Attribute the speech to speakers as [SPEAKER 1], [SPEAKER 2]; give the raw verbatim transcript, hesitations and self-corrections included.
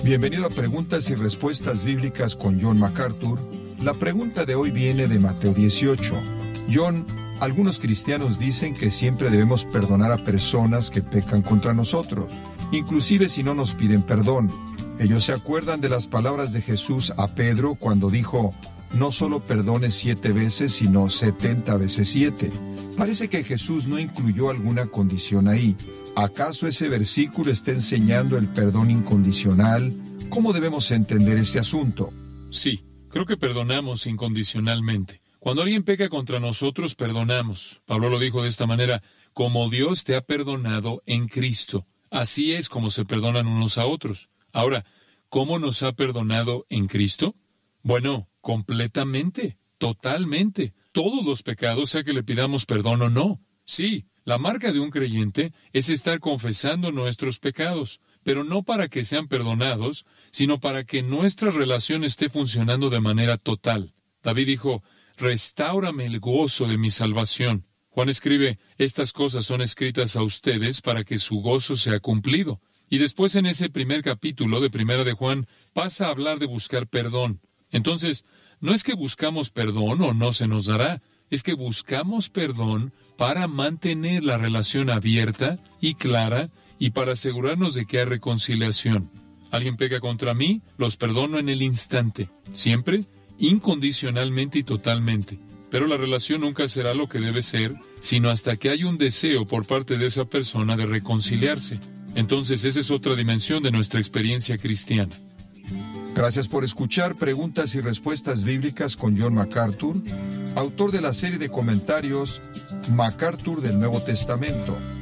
[SPEAKER 1] Bienvenido a Preguntas y Respuestas Bíblicas con John MacArthur. La pregunta de hoy viene de Mateo dieciocho. John, algunos cristianos dicen que siempre debemos perdonar a personas que pecan contra nosotros, inclusive si no nos piden perdón. Ellos se acuerdan de las palabras de Jesús a Pedro cuando dijo: no solo perdones siete veces, sino setenta veces siete. Parece que Jesús no incluyó alguna condición ahí. ¿Acaso ese versículo está enseñando el perdón incondicional? ¿Cómo debemos entender este asunto?
[SPEAKER 2] Sí, creo que perdonamos incondicionalmente. Cuando alguien peca contra nosotros, perdonamos. Pablo lo dijo de esta manera: como Dios te ha perdonado en Cristo. Así es como se perdonan unos a otros. Ahora, ¿cómo nos ha perdonado en Cristo? Bueno, completamente, totalmente. Todos los pecados, sea que le pidamos perdón o no. Sí, la marca de un creyente es estar confesando nuestros pecados, pero no para que sean perdonados, sino para que nuestra relación esté funcionando de manera total. David dijo: restáurame el gozo de mi salvación. Juan escribe: estas cosas son escritas a ustedes para que su gozo sea cumplido. Y después en ese primer capítulo de Primera de Juan pasa a hablar de buscar perdón. Entonces, no es que buscamos perdón o no se nos dará, es que buscamos perdón para mantener la relación abierta y clara y para asegurarnos de que hay reconciliación. Alguien peca contra mí, los perdono en el instante, siempre, incondicionalmente y totalmente. Pero la relación nunca será lo que debe ser, sino hasta que haya un deseo por parte de esa persona de reconciliarse. Entonces, esa es otra dimensión de nuestra experiencia cristiana.
[SPEAKER 1] Gracias por escuchar Preguntas y Respuestas Bíblicas con John MacArthur, autor de la serie de comentarios MacArthur del Nuevo Testamento.